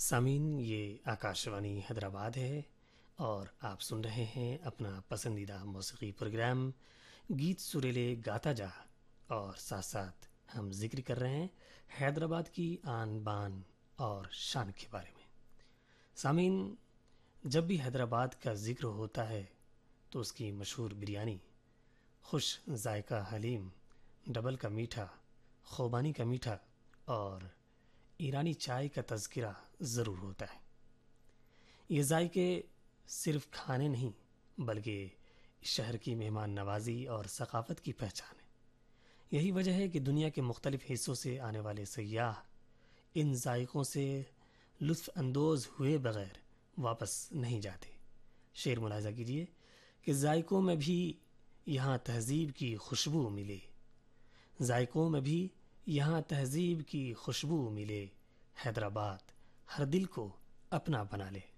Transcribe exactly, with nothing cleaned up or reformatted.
سامعین، یہ آکاشوانی حیدرآباد ہے اور آپ سن رہے ہیں اپنا پسندیدہ موسیقی پروگرام گیت سریلے گاتا جا، اور ساتھ ساتھ ہم ذکر کر رہے ہیں حیدرآباد کی آن بان اور شان کے بارے میں۔ سامعین، جب بھی حیدرآباد کا ذکر ہوتا ہے تو اس کی مشہور بریانی، خوش ذائقہ حلیم، ڈبل کا میٹھا، خوبانی کا میٹھا اور ایرانی چائے کا تذکرہ ضرور ہوتا ہے۔ یہ ذائقے صرف کھانے نہیں بلکہ شہر کی مہمان نوازی اور ثقافت کی پہچان ہے۔ یہی وجہ ہے کہ دنیا کے مختلف حصوں سے آنے والے سیاح ان ذائقوں سے لطف اندوز ہوئے بغیر واپس نہیں جاتے۔ شعر ملاحظہ کیجیے کہ ذائقوں میں بھی یہاں تہذیب کی خوشبو ملے، ذائقوں میں بھی یہاں تہذیب کی خوشبو ملے، حیدرآباد ہر دل کو اپنا بنا لے۔